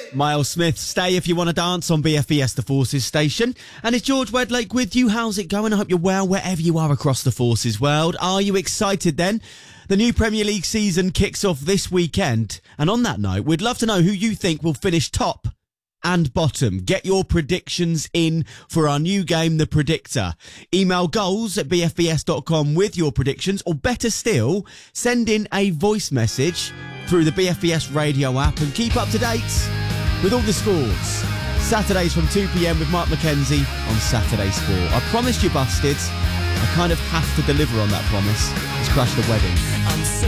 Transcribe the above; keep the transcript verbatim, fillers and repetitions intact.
Miles Smith, Stay If You Want to Dance on B F B S The Forces station. And it's George Wedlake with you. How's it going? I hope you're well wherever you are across the Forces world. Are you excited then? The new Premier League season kicks off this weekend. And on that note, we'd love to know who you think will finish top and bottom. Get your predictions in for our new game, The Predictor. Email goals at b f b s dot com with your predictions, or better still, send in a voice message through the B F B S radio app and keep up to date with all the scores. Saturdays from two p.m. with Mark McKenzie on Saturday Sport. I promised you, bastards. I kind of have to deliver on that promise. Let's crash the wedding.